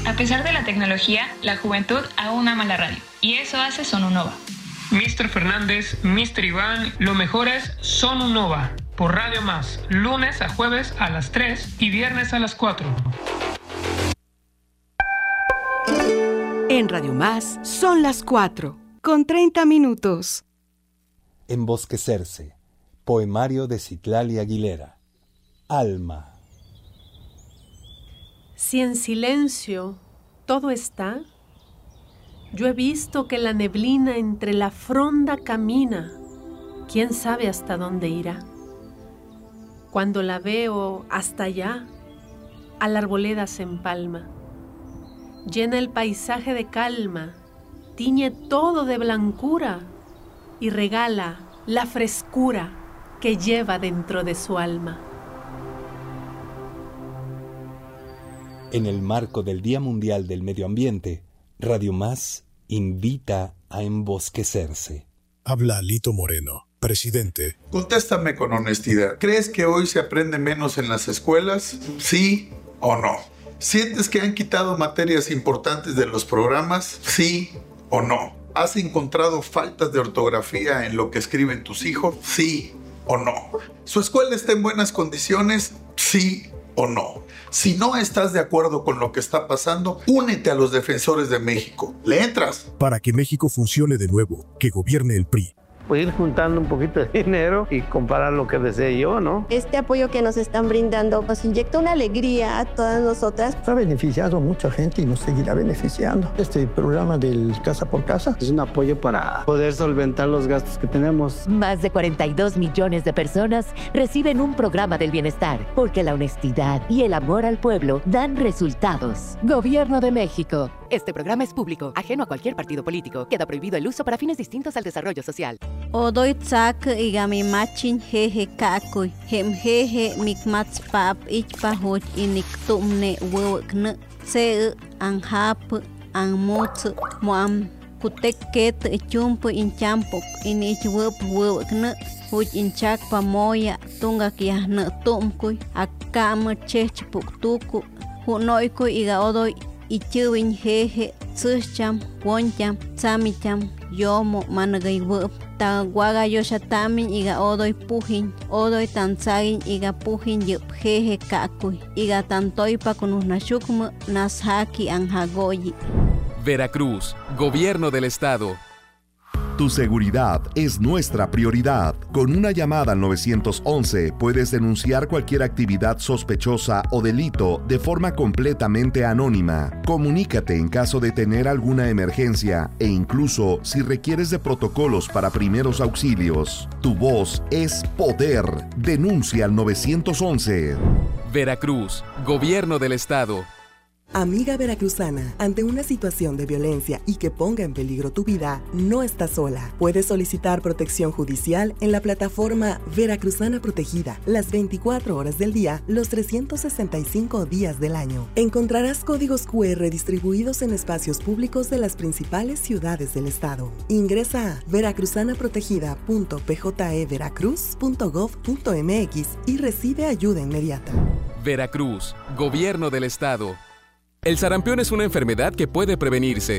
A pesar de la tecnología, la juventud aún ama la radio, y eso hace Sonunova. Mr. Fernández, Mr. Iván, lo mejor es Sonunova, por Radio Más, lunes a jueves a las 3 y viernes a las 4. En Radio Más son las 4, con 30 minutos. Embosquecerse, poemario de Citlali Aguilera. Alma. Si en silencio todo está, yo he visto que la neblina entre la fronda camina, quién sabe hasta dónde irá. Cuando la veo hasta allá, a la arboleda se empalma, llena el paisaje de calma, tiñe todo de blancura y regala la frescura que lleva dentro de su alma. En el marco del Día Mundial del Medio Ambiente, Radio Más invita a embosquecerse. Habla Lito Moreno, presidente. Contéstame con honestidad. ¿Crees que hoy se aprende menos en las escuelas? ¿Sí o no? ¿Sientes que han quitado materias importantes de los programas? ¿Sí o no? ¿Has encontrado faltas de ortografía en lo que escriben tus hijos? ¿Sí o no? ¿Su escuela está en buenas condiciones? ¿Sí o no? Si no estás de acuerdo con lo que está pasando, únete a los defensores de México. ¿Le entras? Para que México funcione de nuevo, que gobierne el PRI. Pues ir juntando un poquito de dinero y comprar lo que desee yo, ¿no? Este apoyo que nos están brindando nos inyecta una alegría a todas nosotras. Ha beneficiado a mucha gente y nos seguirá beneficiando. Este programa del Casa por Casa es un apoyo para poder solventar los gastos que tenemos. Más de 42 millones de personas reciben un programa del bienestar, porque la honestidad y el amor al pueblo dan resultados. Gobierno de México. Este programa es público, ajeno a cualquier partido político. Queda prohibido el uso para fines distintos al desarrollo social. Odoy tsak igami machin jeje kakuy hem jeje mikmats pap ichpahuch inik tumne wewkne se anhap anmut moam kutek ket chumpu inchampo inich wewkne huch inchak pamoya tunga kiahne tumkuy akam chechpuk tuku hunoykuy iga odoy ichuwin jeje tsucham woncham tsamicham yomo managay web ta guaga yoshatamin iga odoy pujin odoy tansagin iga pujin yup jeje kakuy iga tantoypa kunusnashukma nashaki anjagoyi. Veracruz, Gobierno del Estado. Tu seguridad es nuestra prioridad. Con una llamada al 911 puedes denunciar cualquier actividad sospechosa o delito de forma completamente anónima. Comunícate en caso de tener alguna emergencia e incluso si requieres de protocolos para primeros auxilios. Tu voz es poder. Denuncia al 911. Veracruz, Gobierno del Estado. Amiga veracruzana, ante una situación de violencia y que ponga en peligro tu vida, no estás sola. Puedes solicitar protección judicial en la plataforma Veracruzana Protegida, las 24 horas del día, los 365 días del año. Encontrarás códigos QR distribuidos en espacios públicos de las principales ciudades del estado. Ingresa a veracruzanaprotegida.pjeveracruz.gov.mx y recibe ayuda inmediata. Veracruz, Gobierno del Estado. El sarampión es una enfermedad que puede prevenirse.